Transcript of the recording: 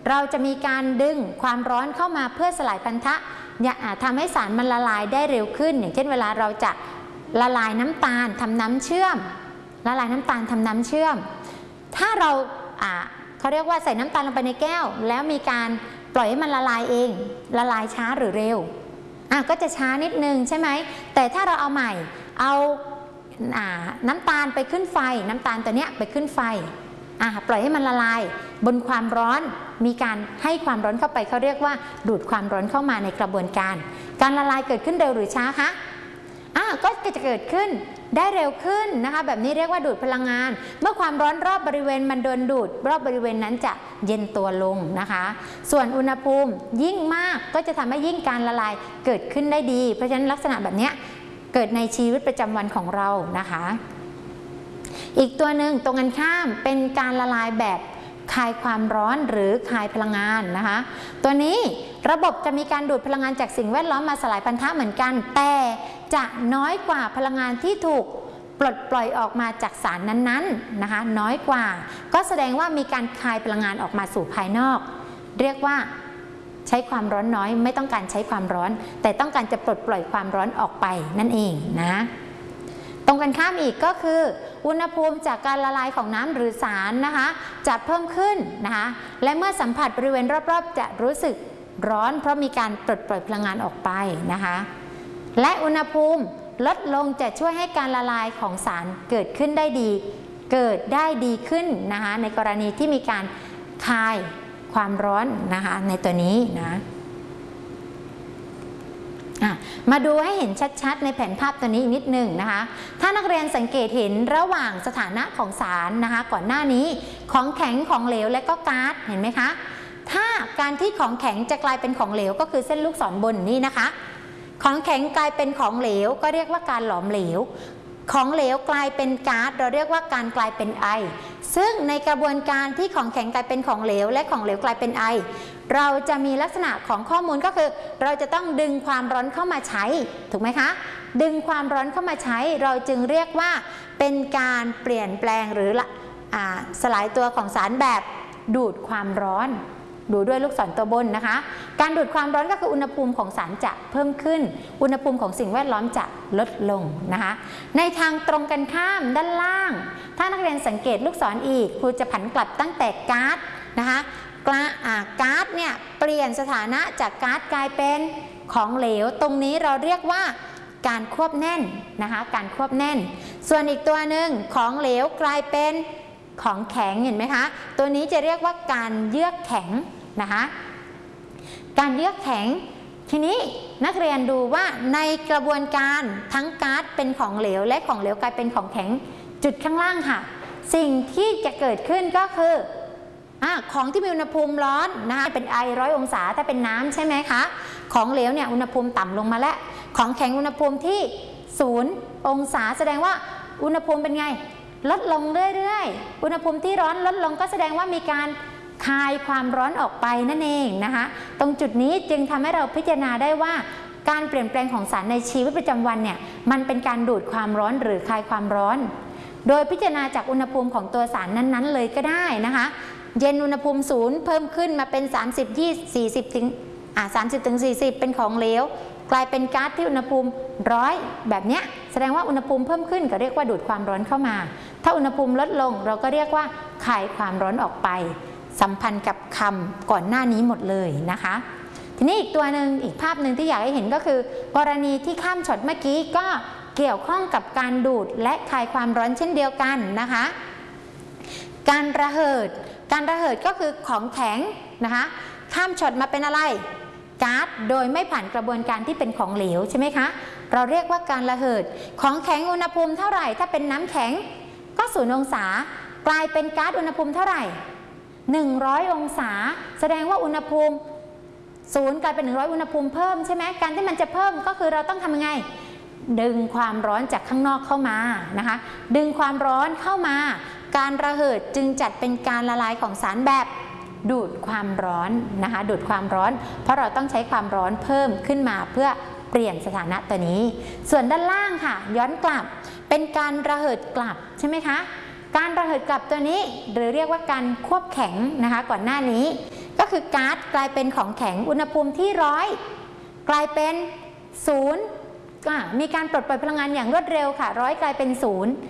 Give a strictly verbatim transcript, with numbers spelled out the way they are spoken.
เราจะมีการดึงความร้อนเข้ามาเพื่อสลายพันธะทำให้สารมันละลายได้เร็วขึ้นอย่างเช่นเวลาเราจะละลายน้ำตาลทำน้ำเชื่อมละลายน้ำตาลทำน้ำเชื่อมถ้าเราอ่าเขาเรียกว่าใส่น้ำตาลลงไปในแก้วแล้วมีการปล่อยให้มันละลายเองละลายช้าหรือเร็วอ่ะก็จะช้านิดนึงใช่ไหมแต่ถ้าเราเอาใหม่เอาอ่าน้ำตาลไปขึ้นไฟน้ำตาลตัวเนี้ยไปขึ้นไฟอ่ะปล่อยให้มันละลายบนความร้อนมีการให้ความร้อนเข้าไปเขาเรียกว่าดูดความร้อนเข้ามาในกระบวนการการละลายเกิดขึ้นเร็วหรือช้าคะอ่ะก็จะเกิดขึ้นได้เร็วขึ้นนะคะแบบนี้เรียกว่าดูดพลังงานเมื่อความร้อนรอบบริเวณมันโดนดูดรอบบริเวณนั้นจะเย็นตัวลงนะคะส่วนอุณหภูมิยิ่งมากก็จะทำให้ยิ่งการละลายเกิดขึ้นได้ดีเพราะฉะนั้นลักษณะแบบนี้เกิดในชีวิตประจำวันของเรานะคะอีกตัวหนึ่งตรงกันข้ามเป็นการละลายแบบคายความร้อนหรือคายพลังงานนะคะตัวนี้ระบบจะมีการดูดพลังงานจากสิ่งแวดล้อมมาสลายพันธะเหมือนกันแต่จะน้อยกว่าพลังงานที่ถูกปลดปล่อยออกมาจากสารนั้นๆนะคะน้อยกว่าก็แสดงว่ามีการคายพลังงานออกมาสู่ภายนอกเรียกว่าใช้ความร้อนน้อยไม่ต้องการใช้ความร้อนแต่ต้องการจะปลดปล่อยความร้อนออกไปนั่นเองนะตรงกันข้ามอีกก็คืออุณหภูมิจากการละลายของน้ำหรือสารนะคะจะเพิ่มขึ้นนะคะและเมื่อสัมผัสบริเวณรอบๆจะรู้สึกร้อนเพราะมีการปลดปล่อยพลังงานออกไปนะคะและอุณหภูมิลดลงจะช่วยให้การละลายของสารเกิดขึ้นได้ดีเกิดได้ดีขึ้นนะคะในกรณีที่มีการคายความร้อนนะคะในตัวนี้นะมาดูให้เห็นชัดๆในแผนภาพตัวนี้อีกนิดหนึ่งนะคะถ้านักเรียนสังเกตเห็นระหว่างสถานะของสารนะคะก่อนหน้านี้ของแข็งของเหลวและก็ก๊าซเห็นไหมคะถ้าการที่ของแข็งจะกลายเป็นของเหลวก็คือเส้นลูกศรบนนี้นะคะของแข็งกลายเป็นของเหลวก็เรียกว่าการหลอมเหลวของเหลวกลายเป็นก๊าซเราเรียกว่าการกลายเป็นไอซึ่งในกระบวนการที่ของแข็งกลายเป็นของเหลวและของเหลวกลายเป็นไอเราจะมีลักษณะของข้อมูลก็คือเราจะต้องดึงความร้อนเข้ามาใช้ถูกไหมคะดึงความร้อนเข้ามาใช้เราจึงเรียกว่าเป็นการเปลี่ยนแปลงหรืออ่าสลายตัวของสารแบบดูดความร้อนดูด้วยลูกศรตัวบนนะคะการดูดความร้อนก็คืออุณหภูมิของสารจะเพิ่มขึ้นอุณหภูมิของสิ่งแวดล้อมจะลดลงนะคะในทางตรงกันข้ามด้านล่างถ้านักเรียนสังเกตลูกศรอีกครูจะผันกลับตั้งแต่ก๊าซนะคะก๊าซเนี่ยเปลี่ยนสถานะจากก๊าซกลายเป็นของเหลวตรงนี้เราเรียกว่าการควบแน่นนะคะการควบแน่นส่วนอีกตัวหนึ่งของเหลวกลายเป็นของแข็งเห็นไหมคะตัวนี้จะเรียกว่าการเยือกแข็งนะคะการเยือกแข็งทีนี้นักเรียนดูว่าในกระบวนการทั้งก๊าซเป็นของเหลวและของเหลวกลายเป็นของแข็งจุดข้างล่างค่ะสิ่งที่จะเกิดขึ้นก็คืออของที่มีอุณหภูมิร้อนนะคะเป็นไอร้อยองศาถ้าเป็นน้ำใช่ไหมคะของเหลวเนี่ยอุณหภูมิต่ำลงมาแล้วของแข็งอุณหภูมิที่ศูนย์องศาแสดงว่าอุณหภูมิเป็นไงลดลงเรื่อยๆอุณหภูมิที่ร้อนลดลงก็แสดงว่ามีการคายความร้อนออกไปนั่นเองนะคะตรงจุดนี้จึงทำให้เราพิจารณาได้ว่าการเปลี่ยนแปลงของสารในชีวิตประจำวันเนี่ยมันเป็นการดูดความร้อนหรือคายความร้อนโดยพิจารณาจากอุณหภูมิของตัวสารนั้นๆเลยก็ได้นะคะเย็นอุณหภูมิศูนย์เพิ่มขึ้นมาเป็นสามสิบ ยี่สิบ สี่สิบถึงอ่าสามสิบถึงสี่สิบเป็นของเหลวกลายเป็นก๊าซที่อุณหภูมิร้อยแบบเนี้ยแสดงว่าอุณหภูมิเพิ่มขึ้นก็เรียกว่าดูดความร้อนเข้ามาถ้าอุณหภูมิลดลงเราก็เรียกว่าคายความร้อนออกไปสัมพันธ์กับคำก่อนหน้านี้หมดเลยนะคะทีนี้อีกตัวหนึ่งอีกภาพหนึ่งที่อยากให้เห็นก็คือกรณีที่ข้ามช็อตเมื่อกี้ก็เกี่ยวข้องกับการดูดและคายความร้อนเช่นเดียวกันนะคะการระเหิดการระเหิดก็คือของแข็งนะคะข้ามช็อตมาเป็นอะไรก๊าซโดยไม่ผ่านกระบวนการที่เป็นของเหลวใช่ไหมคะเราเรียกว่าการระเหิดของแข็งอุณหภูมิเท่าไหร่ถ้าเป็นน้ำแข็งก็ศูนย์องศากลายเป็นก๊าซอุณหภูมิเท่าไหร่หนึ่งร้อยองศาแสดงว่าอุณหภูมิศูนย์กลายเป็นหนึ่งร้อยอุณหภูมิเพิ่มใช่ไหมการที่มันจะเพิ่มก็คือเราต้องทำยังไงดึงความร้อนจากข้างนอกเข้ามานะคะดึงความร้อนเข้ามาการระเหิดจึงจัดเป็นการละลายของสารแบบดูดความร้อนนะคะดูดความร้อนเพราะเราต้องใช้ความร้อนเพิ่มขึ้นมาเพื่อเปลี่ยนสถานะตัวนี้ส่วนด้านล่างค่ะย้อนกลับเป็นการระเหิดกลับใช่ไหมคะการระเหิดกลับตัวนี้หรือเรียกว่าการควบแข็งนะคะก่อนหน้านี้ก็ก็คือก๊าซกลายเป็นของแข็งอุณหภูมิที่ร้อยกลายเป็นศูนย์มีการปลดปล่อยพลังงานอย่างรวดเร็วค่ะร้อยกลายเป็นศูนย์